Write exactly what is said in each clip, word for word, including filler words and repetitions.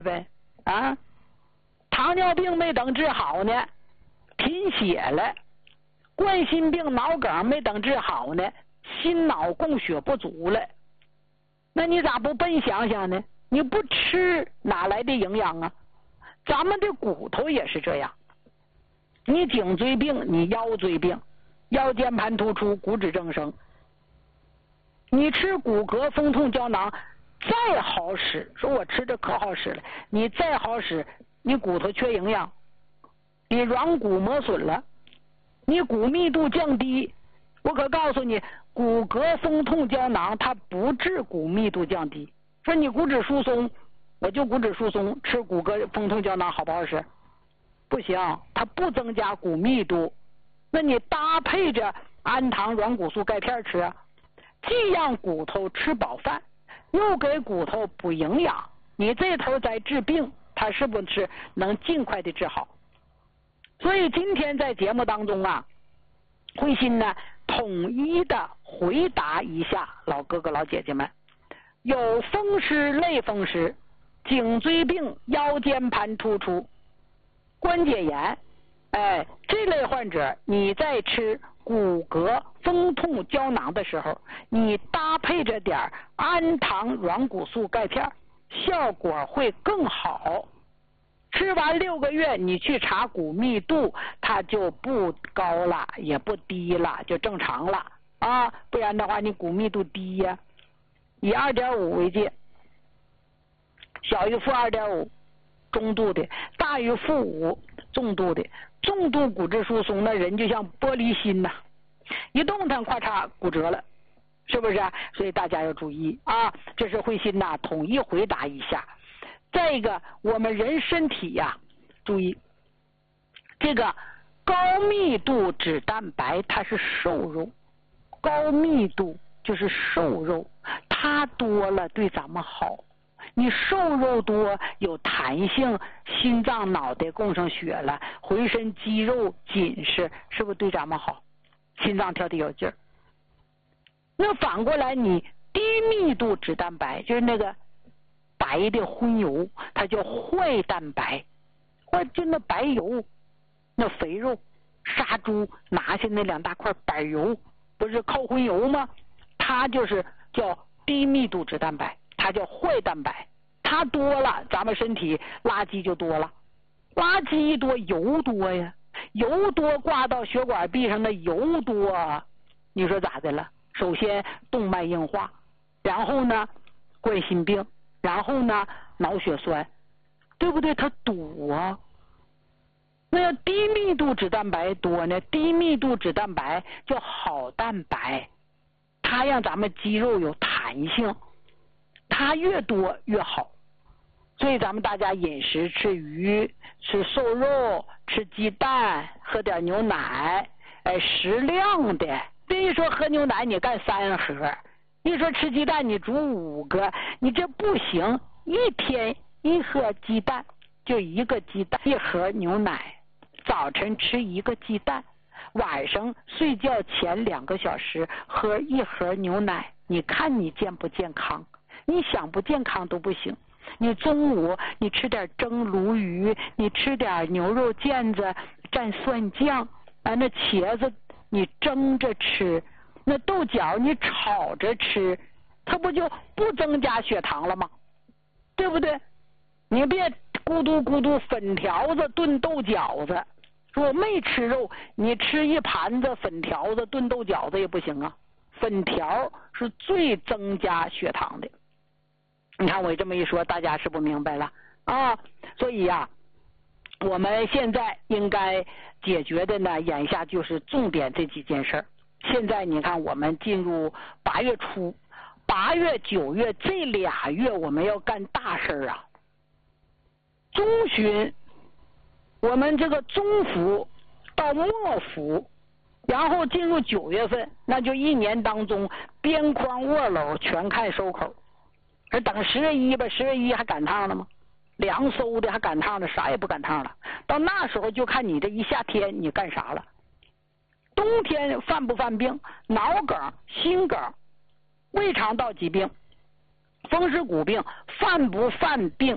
呗啊，糖尿病没等治好呢，贫血了；冠心病、脑梗没等治好呢，心脑供血不足了。那你咋不笨想想呢？你不吃哪来的营养啊？咱们的骨头也是这样，你颈椎病，你腰椎病，腰间盘突出，骨质增生，你吃骨骼风痛胶囊再好使，说我吃这可好使了，你再好使，你骨头缺营养，你软骨磨损了，你骨密度降低。我可告诉你，骨骼风痛胶囊它不治骨密度降低。说你骨质疏松，我就骨质疏松，吃骨骼风痛胶囊好不好使？不行，它不增加骨密度。那你搭配着氨糖软骨素钙片吃啊，既让骨头吃饱饭，又给骨头补营养，你这头在治病，它是不是能尽快的治好？所以今天在节目当中啊，慧心呢统一的回答一下老哥哥老姐姐们，有风湿类风湿、颈椎病、腰间盘突出、关节炎，哎，这类患者你在吃骨骼风痛胶囊的时候，你搭配着点氨糖软骨素钙片，效果会更好。吃完六个月，你去查骨密度，它就不高了，也不低了，就正常了啊！不然的话，你骨密度低呀，以二点五为界，小于负二点五，中度的；大于负五，重度的。重度骨质疏松，那人就像玻璃心呐、啊，一动弹，咔嚓骨折了，是不是、啊？所以大家要注意啊！这是慧心呐，统一回答一下。再一个，我们人身体呀、啊，注意这个高密度脂蛋白，它是瘦肉，高密度就是瘦肉，它多了对咱们好。你瘦肉多有弹性，心脏脑袋供上血了，浑身肌肉紧实，是不是对咱们好？心脏跳得有劲儿。那反过来，你低密度脂蛋白，就是那个白的荤油，它叫坏蛋白，或就那白油，那肥肉，杀猪拿下那两大块白油，不是靠荤油吗？它就是叫低密度脂蛋白，它叫坏蛋白。它多了，咱们身体垃圾就多了，垃圾一多油多呀，油多挂到血管壁上的油多，你说咋的了？首先动脉硬化，然后呢冠心病，然后呢脑血栓，对不对？它堵啊。那要低密度脂蛋白多呢？低密度脂蛋白叫好蛋白，它让咱们肌肉有弹性，它越多越好。所以咱们大家饮食吃鱼、吃瘦肉、吃鸡蛋、喝点牛奶，哎，适量的。别一说喝牛奶你干三盒，一说吃鸡蛋你煮五个，你这不行。一天一盒鸡蛋，就一个鸡蛋，一盒牛奶，早晨吃一个鸡蛋，晚上睡觉前两个小时喝一盒牛奶，你看你健不健康？你想不健康都不行。你中午你吃点蒸鲈鱼，你吃点牛肉腱子蘸蒜酱啊，那茄子你蒸着吃，那豆角你炒着吃，它不就不增加血糖了吗？对不对？你别咕嘟咕嘟粉条子炖豆角子，说我没吃肉，你吃一盘子粉条子炖豆角子也不行啊，粉条是最增加血糖的。你看我这么一说，大家是不明白了啊？所以呀、啊，我们现在应该解决的呢，眼下就是重点这几件事儿。现在你看，我们进入八月初，八月、九月这俩月，我们要干大事儿啊。中旬，我们这个中伏到末伏，然后进入九月份，那就一年当中边框卧篓全看收口。而等十月一吧，十月一还赶趟了吗？凉馊的还赶趟了，啥也不赶趟了。到那时候就看你这一夏天你干啥了。冬天犯不犯病？脑梗、心梗、胃肠道疾病、风湿骨病犯不犯病？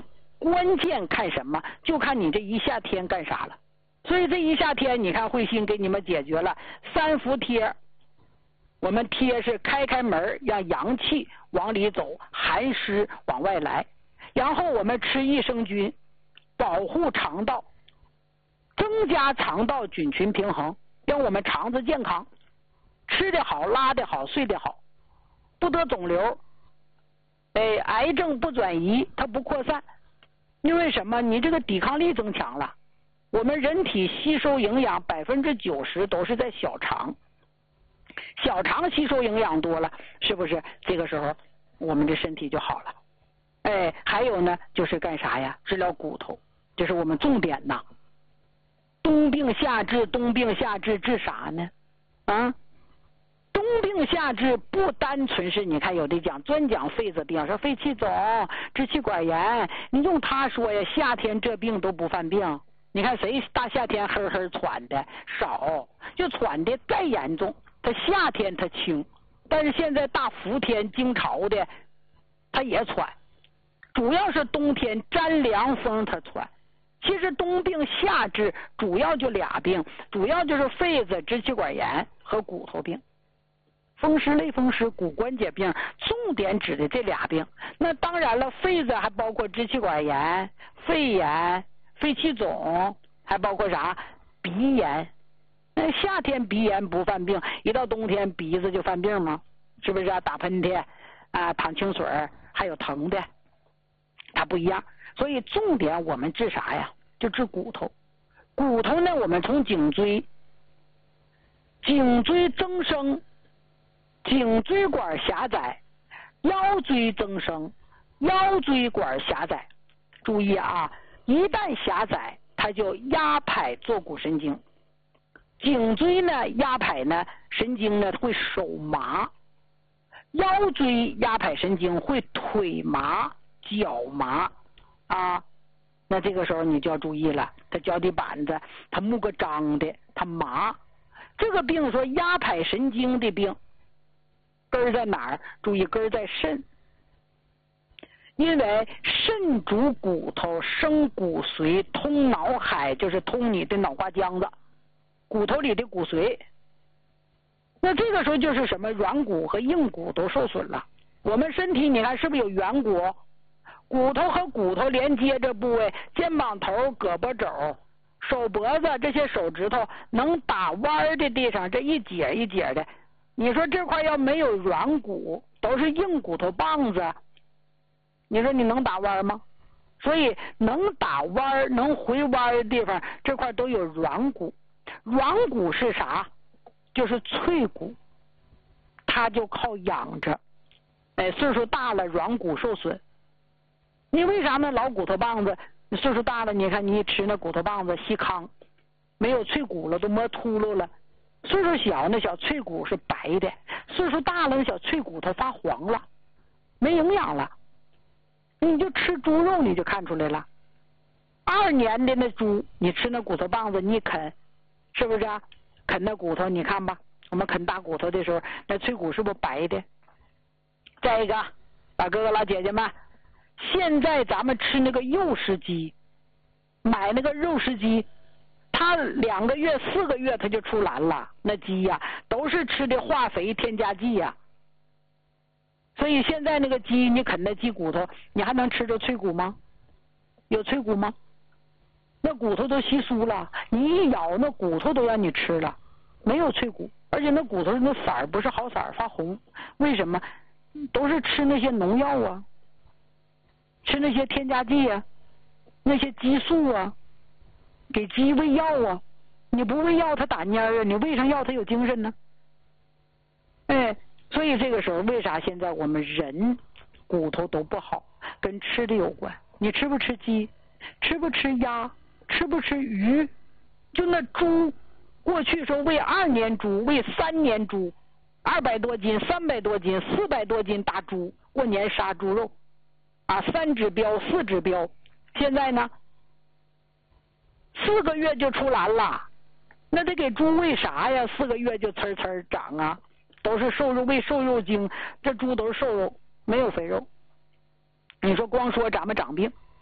关键看什么？就看你这一夏天干啥了。所以这一夏天，你看慧心给你们解决了三伏贴。我们贴是开开门，让阳气往里走，寒湿往外来。然后我们吃益生菌，保护肠道，增加肠道菌群平衡，让我们肠子健康，吃得好，拉得好，睡得好，不得肿瘤。哎，癌症不转移，它不扩散。因为什么？你这个抵抗力增强了。我们人体吸收营养百分之九十都是在小肠，小肠吸收营养多了，是不是这个时候我们的身体就好了？哎，还有呢，就是干啥呀？治疗骨头，这是我们重点呐。冬病夏治，冬病夏治治啥呢？啊，冬病夏治不单纯是你看有的讲专讲痱子病，说肺气肿、支气管炎，你用他说呀，夏天这病都不犯病。你看谁大夏天呵呵喘的少，就喘的再严重，他夏天他轻，但是现在大伏天经潮的他也喘，主要是冬天沾凉风他喘。其实冬病夏治主要就俩病，主要就是痱子、支气管炎和骨头病。风湿类风湿骨关节病重点指的这俩病。那当然了，痱子还包括支气管炎、肺炎、肺气肿，还包括啥？鼻炎。那夏天鼻炎不犯病，一到冬天鼻子就犯病吗？是不是啊？打喷嚏啊，淌清水，还有疼的，它不一样。所以重点我们治啥呀？就治骨头。骨头呢，我们从颈椎，颈椎增生，颈椎管狭窄，腰椎增生，腰椎管狭窄。注意啊，一旦狭窄，它就压迫坐骨神经。颈椎呢压迫呢，神经呢会手麻；腰椎压迫神经会腿麻、脚麻啊。那这个时候你就要注意了，它脚底板子它木个张的，它麻。这个病说压迫神经的病，根儿在哪儿？注意根儿在肾。因为肾主骨头，生骨髓，通脑海，就是通你的脑瓜浆子，骨头里的骨髓。那这个时候就是什么？软骨和硬骨都受损了。我们身体你看是不是有圆骨？骨头和骨头连接这部位，肩膀头、胳膊肘、手脖子这些手指头能打弯的地方，这一节一节的，你说这块要没有软骨，都是硬骨头棒子，你说你能打弯吗？所以能打弯、能回弯的地方，这块都有软骨。软骨是啥？就是脆骨，它就靠养着。哎，岁数大了，软骨受损。你为啥呢？老骨头棒子，你岁数大了，你看你一吃那骨头棒子细糠，没有脆骨了，都磨秃噜了。岁数小那小脆骨是白的，岁数大了那小脆骨它发黄了，没营养了。你就吃猪肉你就看出来了，二年的那猪，你吃那骨头棒子你啃，是不是啊？啃那骨头你看吧，我们啃大骨头的时候，那脆骨是不是白的？再一个，老哥哥老姐姐们，现在咱们吃那个幼食鸡，买那个肉食鸡，它两个月四个月它就出栏了，那鸡呀、啊、都是吃的化肥添加剂呀、啊。所以现在那个鸡，你啃那鸡骨头，你还能吃着脆骨吗？有脆骨吗？那骨头都稀疏了，你一咬那骨头都让你吃了，没有脆骨，而且那骨头那色儿不是好色儿，发红。为什么？都是吃那些农药啊，吃那些添加剂啊，那些激素啊，给鸡喂药啊。你不喂药它打蔫儿啊，你喂上药它有精神呢。哎，所以这个时候为啥现在我们人骨头都不好，跟吃的有关。你吃不吃鸡？吃不吃鸭？吃不吃鱼？就那猪，过去说喂二年猪，喂三年猪，二百多斤、三百多斤、四百多斤大猪，过年杀猪肉啊，三指标、四指标。现在呢，四个月就出栏了，那得给猪喂啥呀？四个月就呲呲长啊，都是瘦肉，喂瘦肉精，这猪都是瘦肉，没有肥肉。你说光说咱们长病，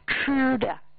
吃的